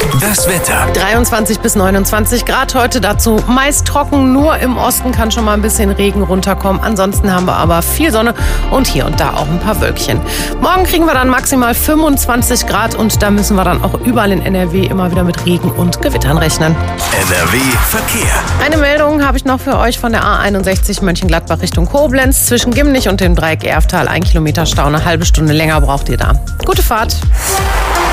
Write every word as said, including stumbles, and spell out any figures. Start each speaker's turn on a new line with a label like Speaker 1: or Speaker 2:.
Speaker 1: Das Wetter.
Speaker 2: dreiundzwanzig bis neunundzwanzig Grad heute, dazu meist trocken, nur im Osten kann schon mal ein bisschen Regen runterkommen. Ansonsten haben wir aber viel Sonne und hier und da auch ein paar Wölkchen. Morgen kriegen wir dann maximal fünfundzwanzig Grad und da müssen wir dann auch überall in N R W immer wieder mit Regen und Gewittern rechnen.
Speaker 1: N R W Verkehr.
Speaker 2: Eine Meldung habe ich noch für euch von der A einundsechzig Mönchengladbach Richtung Koblenz. Zwischen Gimnich und dem Dreieck Erftal ein Kilometer Stau, eine halbe Stunde länger braucht ihr da. Gute Fahrt.